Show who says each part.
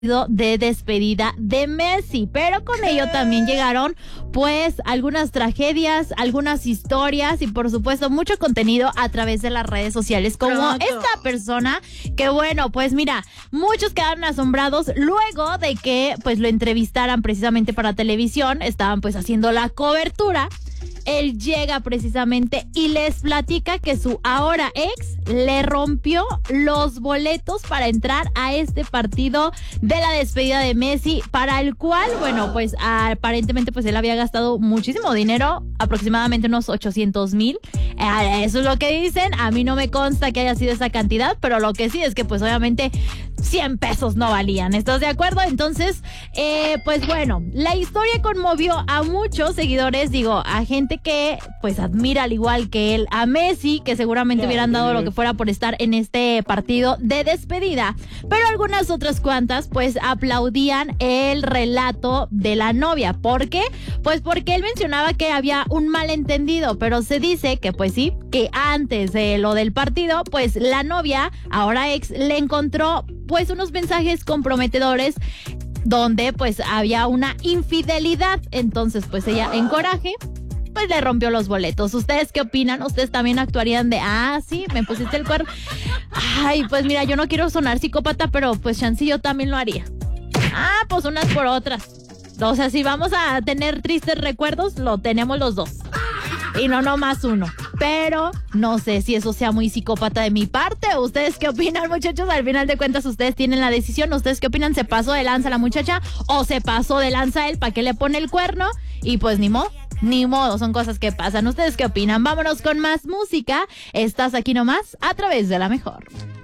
Speaker 1: de despedida de Messi, pero con ello también llegaron pues algunas tragedias, algunas historias y por supuesto mucho contenido a través de las redes sociales como esta persona que bueno, pues mira, muchos quedaron asombrados luego de que pues lo entrevistaran precisamente para televisión, estaban pues haciendo la cobertura. Él llega precisamente y les platica que su ahora ex le rompió los boletos para entrar a este partido de la despedida de Messi, para el cual, bueno, pues aparentemente pues él había gastado muchísimo dinero, aproximadamente unos 800,000. Eso es lo que dicen, a mí no me consta que haya sido esa cantidad, pero lo que sí es que pues obviamente 100 pesos no valían, ¿estás de acuerdo? Entonces, pues bueno, la historia conmovió a muchos seguidores, digo, a gente que pues admira al igual que él a Messi, que seguramente hubieran dado lo que fuera por estar en este partido de despedida, pero algunas otras cuantas pues aplaudían el relato de la novia. ¿Por qué? Pues porque él mencionaba que había un malentendido, pero se dice que pues sí, que antes de lo del partido, pues la novia, ahora ex, le encontró pues unos mensajes comprometedores donde pues había una infidelidad. Entonces pues ella en coraje pues le rompió los boletos. ¿Ustedes qué opinan? ¿Ustedes también actuarían de, sí, me pusiste el cuerno? Ay, pues mira, yo no quiero sonar psicópata, pero pues chance yo también lo haría. Pues unas por otras. O sea, si vamos a tener tristes recuerdos, lo tenemos los dos. Y no nomás uno. Pero no sé si eso sea muy psicópata de mi parte. ¿Ustedes qué opinan, muchachos? Al final de cuentas, ustedes tienen la decisión. ¿Ustedes qué opinan? ¿Se pasó de lanza la muchacha o se pasó de lanza él? ¿Para qué le pone el cuerno? Y pues ni modo, son cosas que pasan. ¿Ustedes qué opinan? Vámonos con más música. Estás aquí nomás a través de La Mejor.